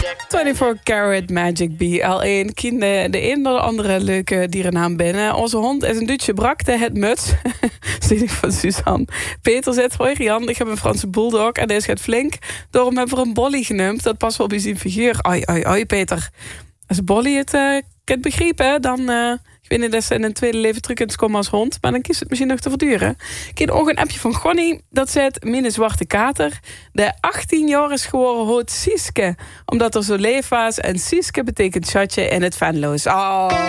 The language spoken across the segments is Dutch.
24 Karat Magic BL1. Kien de een of de andere leuke dierennaam binnen. Onze hond is een Duitse brakte, het muts. Zie van Suzanne. Peter zegt, hoi Rian, ik heb een Franse bulldog en deze gaat flink. Daarom hebben we een Bolly genoemd. Dat past wel bij zijn figuur. Oi, Peter. Als Bolly het kunt begrijpen, dan... ik weet niet dat ze in een tweede leven terug kunt komen als hond, maar dan kiest het misschien nog te verduren. Ik kreeg ook een appje van Gonnie. Dat zegt, mijn zwarte kater. De 18 jaar is geworden hoort Sieske. Omdat er zo leef was. En Sieske betekent schatje in het Venlo's. Oh.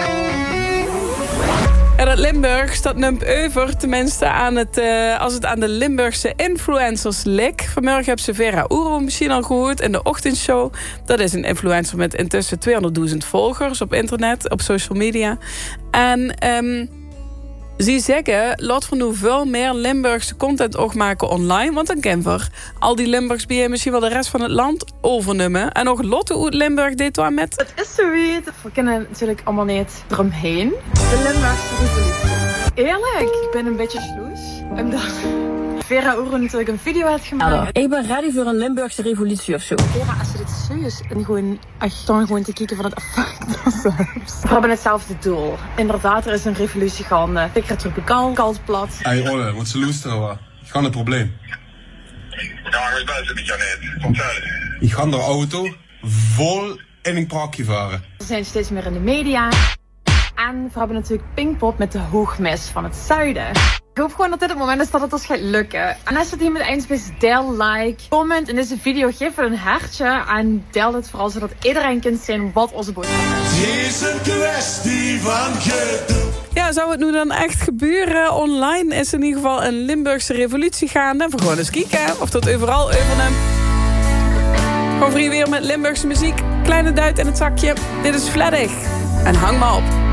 En dat Limburgs, dat neemt over. Tenminste, als het aan de Limburgse influencers ligt. Vanmorgen heb ze Vera Oero misschien al gehoord in de ochtendshow. Dat is een influencer met intussen 200.000 volgers op internet, op social media. En ze zeggen, laten we nu veel meer Limburgse content ook maken online. Want dan kennen we al die Limburgs bij misschien wel de rest van het land overnemen. En ook Lotte uit Limburg deed daar met. Het is zoiets. We kennen natuurlijk allemaal niet eromheen. De Limburgse revolutie. Eerlijk, ik ben een beetje sloes. Omdat Vera Oero natuurlijk een video had gemaakt. Ik ben ready voor een Limburgse revolutie of zo. Vera, als je dit serieus en gewoon dan gewoon te kijken van het effect dat ze heeft. We hebben hetzelfde doel. Inderdaad, er is een revolutie gaande. Lekker tropicaal, koud plat. Hey Olle, wat ze luisteren wa? Ik ga een probleem. Ja, ik ben het niet net. Ik ga de auto vol in een parkje varen. We zijn steeds meer in de media. En we hebben natuurlijk Pinkpop met de hoogmis van het zuiden. Ik hoop gewoon dat dit het moment is dat het ons gaat lukken. En als het hier met eens deel, like, comment in deze video, geef het een hartje en deel het vooral zodat iedereen kan zien wat onze boodschap is. Het is een kwestie van gedoe. Ja, zou het nu dan echt gebeuren? Online is in ieder geval een Limburgse revolutie gaande. We gewoon eens kijken of dat overal overneemt. Gewoon weer met Limburgse muziek. Kleine duit in het zakje. Dit is Vleddig. En hang maar op.